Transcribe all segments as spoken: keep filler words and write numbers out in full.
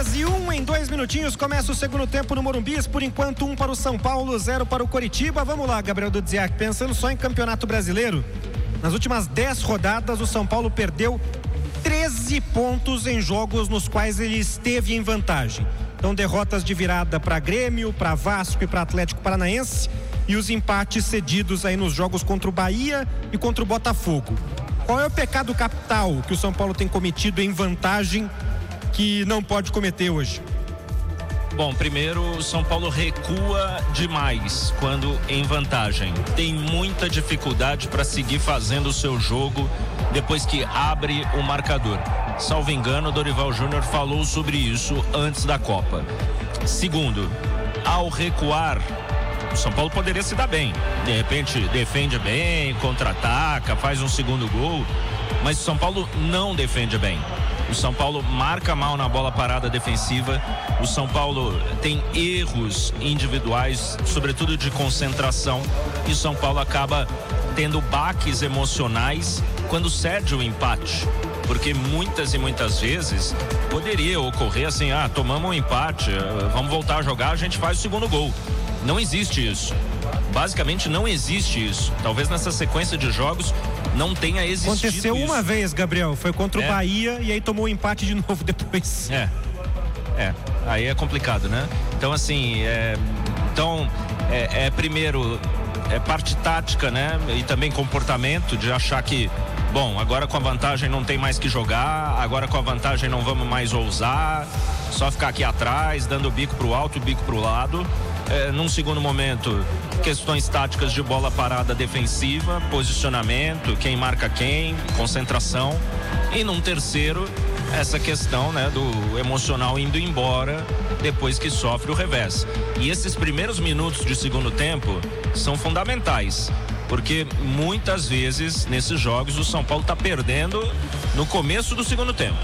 dez e um, em dois minutinhos começa o segundo tempo no Morumbi. Por enquanto, um para o São Paulo, zero para o Coritiba. Vamos lá, Gabriel Dudziak, pensando só em Campeonato Brasileiro, nas últimas dez rodadas o São Paulo perdeu treze pontos em jogos nos quais ele esteve em vantagem. Então, derrotas de virada para Grêmio, para Vasco e para Atlético Paranaense, e os empates cedidos aí nos jogos contra o Bahia e contra o Botafogo. Qual é o pecado capital que o São Paulo tem cometido em vantagem que não pode cometer hoje? Bom, primeiro, o São Paulo recua demais quando em vantagem. Tem muita dificuldade para seguir fazendo o seu jogo depois que abre o marcador. Salvo engano, o Dorival Júnior falou sobre isso antes da Copa. Segundo, ao recuar, o São Paulo poderia se dar bem. De repente, defende bem, contra-ataca, faz um segundo gol. Mas o São Paulo não defende bem. O São Paulo marca mal na bola parada defensiva. O São Paulo tem erros individuais, sobretudo de concentração. E o São Paulo acaba tendo baques emocionais quando cede o empate. Porque muitas e muitas vezes poderia ocorrer assim, ah, tomamos um empate, vamos voltar a jogar, a gente faz o segundo gol. Não existe isso. Basicamente não existe isso. Talvez nessa sequência de jogos não tenha existido. Aconteceu isso. uma vez, Gabriel, foi contra é. o Bahia e aí tomou o empate de novo depois. É, é, aí é complicado, né? Então assim, é, então, é, é primeiro, é parte tática, né? E também comportamento de achar que, bom, agora com a vantagem não tem mais que jogar, agora com a vantagem não vamos mais ousar, só ficar aqui atrás, dando o bico pro alto, o bico pro lado. É, num segundo momento, questões táticas de bola parada defensiva, posicionamento, quem marca quem, concentração. E num terceiro, essa questão, né, do emocional indo embora depois que sofre o revés. E esses primeiros minutos de segundo tempo são fundamentais, porque muitas vezes nesses jogos o São Paulo está perdendo no começo do segundo tempo.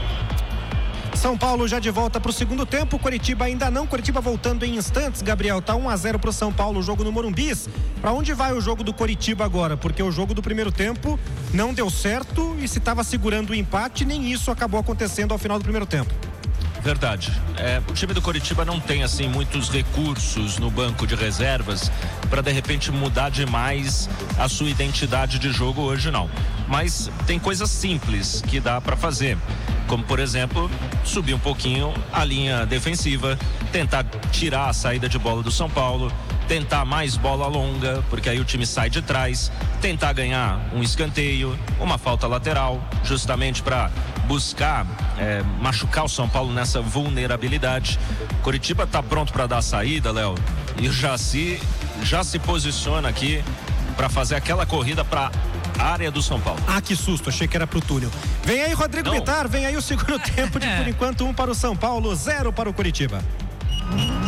São Paulo já de volta para o segundo tempo, Coritiba ainda não, Coritiba voltando em instantes, Gabriel, tá um a zero para o São Paulo, o jogo no Morumbi. Para onde vai o jogo do Coritiba agora? Porque o jogo do primeiro tempo não deu certo e se estava segurando o empate, nem isso acabou acontecendo ao final do primeiro tempo. Verdade. É, o time do Coritiba não tem assim muitos recursos no banco de reservas para de repente mudar demais a sua identidade de jogo hoje, não. Mas tem coisas simples que dá para fazer, como por exemplo subir um pouquinho a linha defensiva, tentar tirar a saída de bola do São Paulo, tentar mais bola longa, porque aí o time sai de trás, tentar ganhar um escanteio, uma falta lateral, justamente para buscar é, machucar o São Paulo nessa vulnerabilidade. Coritiba está pronto para dar a saída, Léo, e o Jaci já se posiciona aqui para fazer aquela corrida para a área do São Paulo. Ah, que susto, achei que era pro túnel. Vem aí Rodrigo Bitar, vem aí o segundo tempo de por enquanto um para o São Paulo, zero para o Coritiba.